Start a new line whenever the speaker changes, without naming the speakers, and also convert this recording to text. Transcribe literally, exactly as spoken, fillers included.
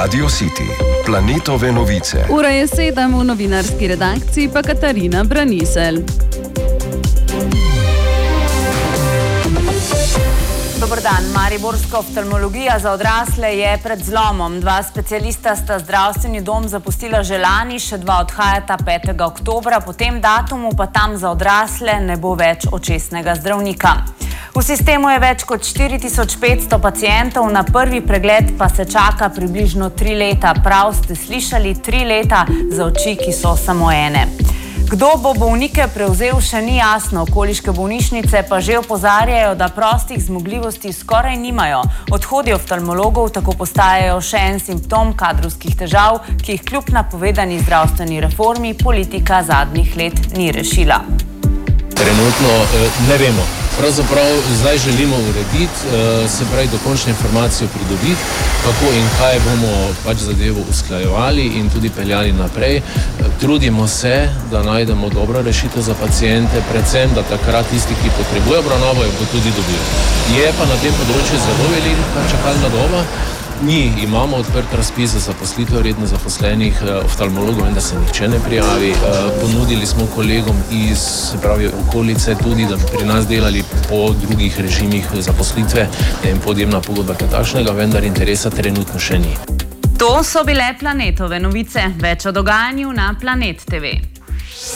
Radio City, Planetove novice.
Ura je sedem, v novinarski redakciji pa Katarina Braniselj.
Dobar dan. Mariborska oftalmologija za odrasle je pred zlomom. Dva specialista sta zdravstveni dom zapustila že lani, še dva odhajata petega oktobra, po tem datumu pa tam za odrasle ne bo več očesnega zdravnika. V sistemu je več kot štiri tisoč petsto pacientov, na prvi pregled pa se čaka približno tri leta. Prav ste slišali, tri leta za oči, ki so samo ene. Kdo bo bolnike prevzel, še ni jasno. Okoliške bolnišnice pa že opozarjajo, da prostih zmogljivosti skoraj nimajo. Odhodi oftalmologov tako postajajo še en simptom kadrovskih težav, ki jih kljub napovedani zdravstveni reformi politika zadnjih let ni rešila.
Trenutno ne vemo. Pravzaprav zdaj želimo urediti, se pravi dokončne informacije pridobiti, kako in kaj bomo pač zadevo usklajevali in tudi peljali naprej. Trudimo se, da najdemo dobro rešitev za paciente, predvsem, da takrat tisti, ki potrebuje obravnavo, jo bo tudi dobil. Je pa na tem področju zelo velika čakalna doba. Mi imamo odprt razpis za zaposlitev redno zaposlenih oftalmologov, in da se nihče ne prijavi. Ponudili smo kolegom iz, se pravi, okolice tudi, da bi pri nas delali po drugih režimih zaposlitve in podjemna pogodba kaj takšnega, vendar interesa trenutno še ni.
To so bile Planetove novice. Več o dogajanju na Planet te ve.